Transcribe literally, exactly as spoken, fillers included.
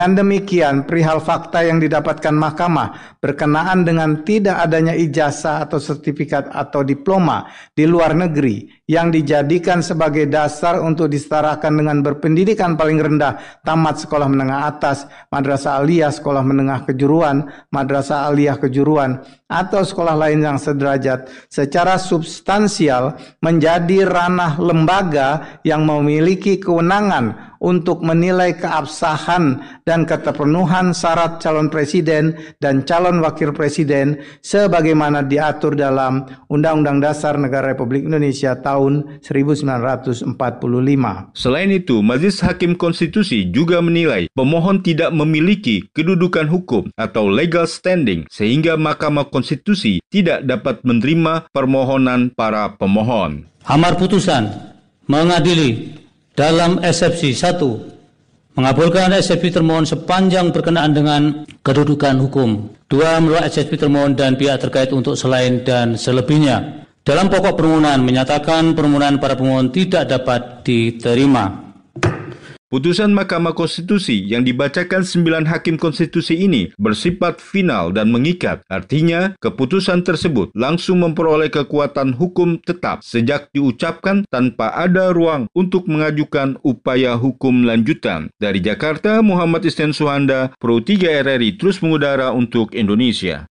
Dengan demikian, perihal fakta yang didapatkan mahkamah berkenaan dengan tidak adanya ijazah atau sertifikat atau diploma di luar negeri yang dijadikan sebagai dasar untuk disetarakan dengan berpendidikan paling rendah tamat sekolah menengah atas, madrasah aliyah, sekolah menengah kejuruan, madrasah aliyah kejuruan, atau sekolah lain yang sederajat secara substansial menjadi ranah lembaga yang memiliki kewenangan untuk menilai keabsahan dan keterpenuhan syarat calon presiden dan calon wakil presiden sebagaimana diatur dalam Undang-Undang Dasar Negara Republik Indonesia tahun seribu sembilan ratus empat puluh lima. Selain itu, Majelis Hakim Konstitusi juga menilai pemohon tidak memiliki kedudukan hukum atau legal standing sehingga Mahkamah Konstitusi tidak dapat menerima permohonan para pemohon. Amar putusan mengadili dalam eksepsi satu, mengabulkan eksepsi termohon sepanjang berkenaan dengan kedudukan hukum. Dua, menolak eksepsi termohon dan pihak terkait untuk selain dan selebihnya. Dalam pokok permohonan menyatakan permohonan para pemohon tidak dapat diterima. Putusan Mahkamah Konstitusi yang dibacakan sembilan hakim konstitusi ini bersifat final dan mengikat. Artinya, keputusan tersebut langsung memperoleh kekuatan hukum tetap sejak diucapkan tanpa ada ruang untuk mengajukan upaya hukum lanjutan. Dari Jakarta, Muhammad Isnan Suhanda, Pro tiga R R I terus mengudara untuk Indonesia.